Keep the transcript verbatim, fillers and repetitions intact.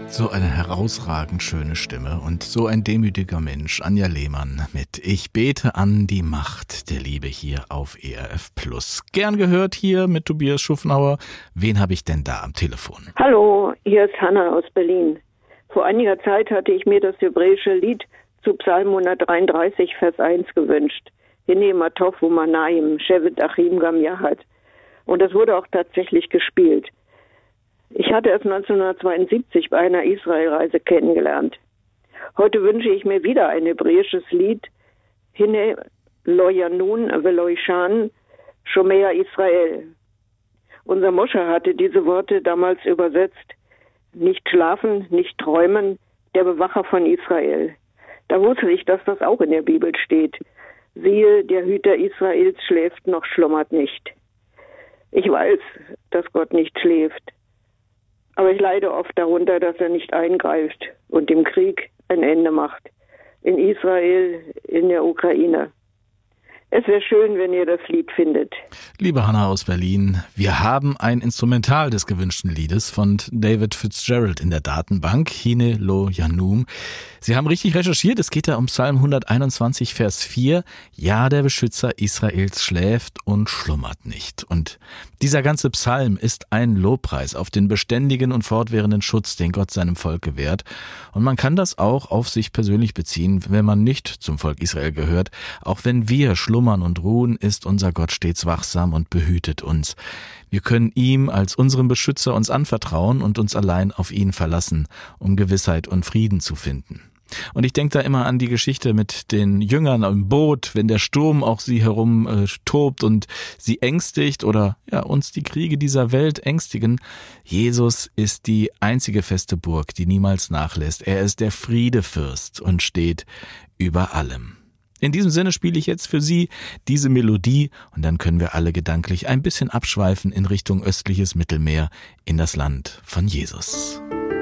So eine herausragend schöne Stimme und so ein demütiger Mensch, Anja Lehmann mit Ich bete an die Macht der Liebe hier auf E R F Plus. Gern gehört hier mit Tobias Schuffnauer. Wen habe ich denn da am Telefon? Hallo, hier ist Hanna aus Berlin. Vor einiger Zeit hatte ich mir das hebräische Lied zu Psalm hundertdreiunddreißig, Vers eins gewünscht. Hine matov umanayim, shevet achim gam yahad. Und es wurde auch tatsächlich gespielt. Ich hatte es neunzehnhundertzweiundsiebzig bei einer Israelreise kennengelernt. Heute wünsche ich mir wieder ein hebräisches Lied. Hine lo yanun velo ishan shomea Israel. Unser Mosche hatte diese Worte damals übersetzt. Nicht schlafen, nicht träumen, der Bewacher von Israel. Da wusste ich, dass das auch in der Bibel steht. Siehe, der Hüter Israels schläft noch schlummert nicht. Ich weiß, dass Gott nicht schläft. Aber ich leide oft darunter, dass er nicht eingreift und dem Krieg ein Ende macht. In Israel, in der Ukraine. Es wäre schön, wenn ihr das Lied findet. Liebe Hanna aus Berlin, wir haben ein Instrumental des gewünschten Liedes von David Fitzgerald in der Datenbank, Hine lo yanum. Sie haben richtig recherchiert, es geht da um Psalm hunderteinundzwanzig, Vers vier. Ja, der Beschützer Israels schläft und schlummert nicht. Und dieser ganze Psalm ist ein Lobpreis auf den beständigen und fortwährenden Schutz, den Gott seinem Volk gewährt. Und man kann das auch auf sich persönlich beziehen, wenn man nicht zum Volk Israel gehört. Auch wenn wir schlummern und ruhen, ist unser Gott stets wachsam und behütet uns. Wir können ihm als unserem Beschützer uns anvertrauen und uns allein auf ihn verlassen, um Gewissheit und Frieden zu finden. Und ich denke da immer an die Geschichte mit den Jüngern im Boot, wenn der Sturm auch sie herum äh, tobt und sie ängstigt oder ja uns die Kriege dieser Welt ängstigen. Jesus ist die einzige feste Burg, die niemals nachlässt. Er ist der Friedefürst und steht über allem. In diesem Sinne spiele ich jetzt für Sie diese Melodie und dann können wir alle gedanklich ein bisschen abschweifen in Richtung östliches Mittelmeer in das Land von Jesus.